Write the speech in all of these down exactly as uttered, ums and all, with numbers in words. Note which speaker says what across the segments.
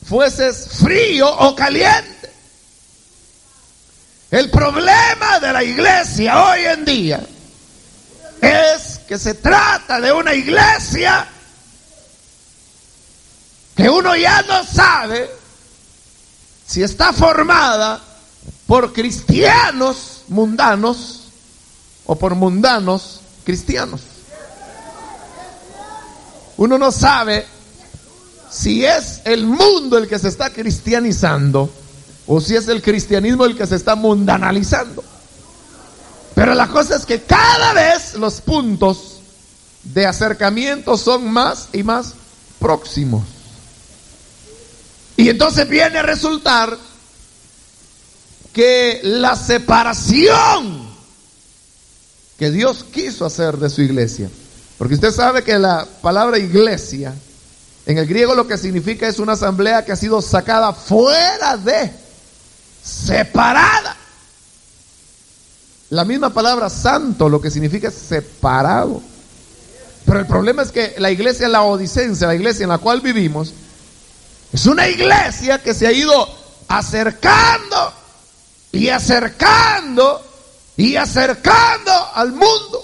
Speaker 1: fueses frío o caliente. El problema de la iglesia hoy en día es que se trata de una iglesia que uno ya no sabe si está formada por cristianos mundanos o por mundanos cristianos. Uno no sabe si es el mundo el que se está cristianizando o si es el cristianismo el que se está mundanalizando. Pero la cosa es que cada vez los puntos de acercamiento son más y más próximos. Y entonces viene a resultar que la separación que Dios quiso hacer de su iglesia, porque usted sabe que la palabra iglesia en el griego lo que significa es una asamblea que ha sido sacada fuera de, separada. La misma palabra santo lo que significa es separado. Pero el problema es que la iglesia laodicense, la iglesia en la cual vivimos, es una iglesia que se ha ido acercando y acercando y acercando al mundo.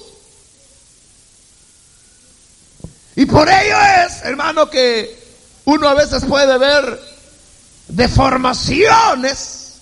Speaker 1: Y por ello es, hermano, que uno a veces puede ver deformaciones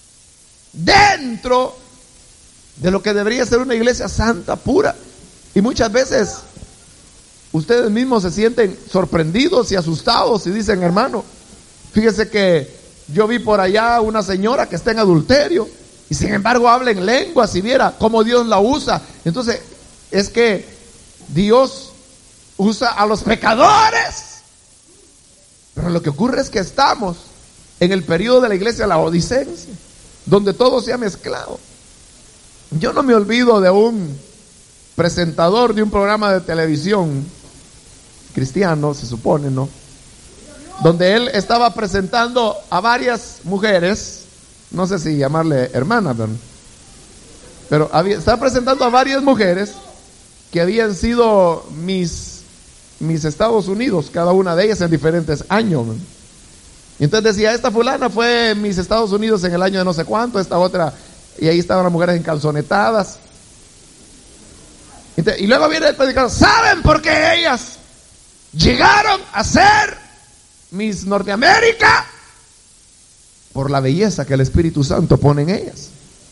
Speaker 1: dentro de lo que debería ser una iglesia santa, pura. Y muchas veces ustedes mismos se sienten sorprendidos y asustados y dicen, hermano, fíjese que yo vi por allá una señora que está en adulterio y sin embargo habla en lenguas y viera cómo Dios la usa. Entonces es que Dios usa a los pecadores. Pero lo que ocurre es que estamos en el periodo de la iglesia laodicense, donde todo se ha mezclado. Yo no me olvido de un presentador de un programa de televisión cristiano, se supone, ¿no? Donde él estaba presentando a varias mujeres, no sé si llamarle hermanas, pero, pero había, estaba presentando a varias mujeres que habían sido mis, mis Estados Unidos, cada una de ellas en diferentes años, ¿no? Y entonces decía, esta fulana fue mis Estados Unidos en el año de no sé cuánto, esta otra, y ahí estaban las mujeres encalzonetadas. Entonces, y luego viene el predicador, ¿saben por qué ellas llegaron a ser Miss Norteamérica? Por la belleza que el Espíritu Santo pone en ellas.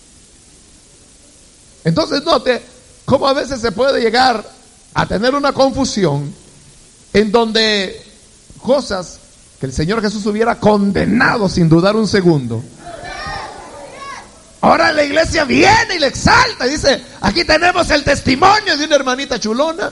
Speaker 1: Entonces note cómo a veces se puede llegar a tener una confusión en donde cosas que el Señor Jesús hubiera condenado sin dudar un segundo, ahora la iglesia viene y le exalta. Dice, aquí tenemos el testimonio de una hermanita chulona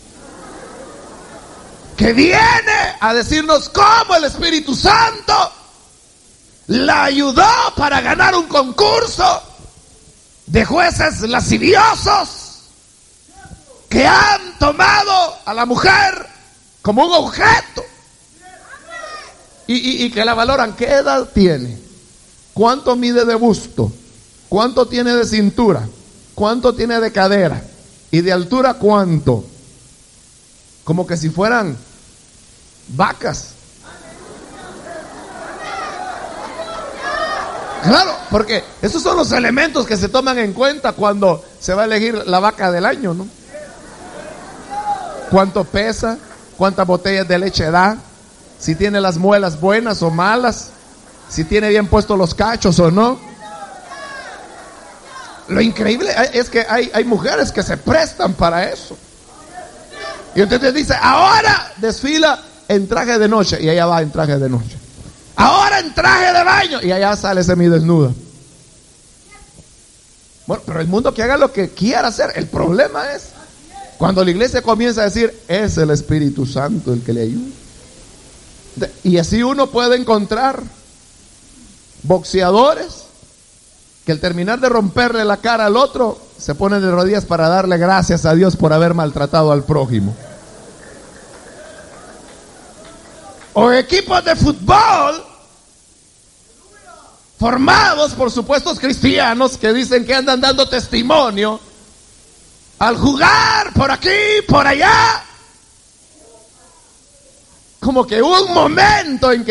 Speaker 1: que viene a decirnos cómo el Espíritu Santo la ayudó para ganar un concurso de jueces lasciviosos que han tomado a la mujer como un objeto y, y, y que la valoran. ¿Qué edad tiene? ¿Cuánto mide de busto? ¿Cuánto tiene de cintura? ¿Cuánto tiene de cadera? ¿Y de altura cuánto? Como que si fueran vacas. Claro, porque esos son los elementos que se toman en cuenta cuando se va a elegir la vaca del año, ¿no? ¿Cuánto pesa? ¿Cuántas botellas de leche da? Si tiene las muelas buenas o malas, si tiene bien puestos los cachos o no. Lo increíble es que hay, hay mujeres que se prestan para eso. Y entonces dice, ahora desfila en traje de noche, y ella va en traje de noche. Ahora en traje de baño, y allá sale semidesnuda. Bueno, pero el mundo que haga lo que quiera hacer. El problema es cuando la iglesia comienza a decir, es el Espíritu Santo el que le ayuda. Y así uno puede encontrar boxeadores que al terminar de romperle la cara al otro, se ponen de rodillas para darle gracias a Dios por haber maltratado al prójimo. O equipos de fútbol formados por supuestos cristianos que dicen que andan dando testimonio al jugar por aquí, por allá. Como que hubo un momento en que